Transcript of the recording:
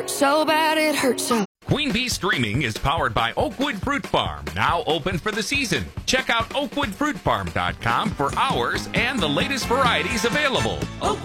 So bad it hurts so. Queen Bee Streaming is powered by Oakwood Fruit Farm, now open for the season. Check out oakwoodfruitfarm.com for hours and the latest varieties available.